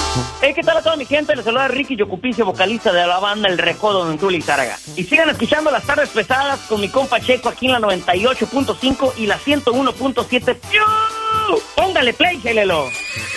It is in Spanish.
Hey, ¿qué tal a toda mi gente? Les saluda Ricky Yocupicio, vocalista de la banda El Recodo de Tula y Zárraga. Y sigan escuchando las tardes pesadas con mi compa Checo aquí en la 98.5 y la 101.7. ¡Piu! Póngale play, chelelo.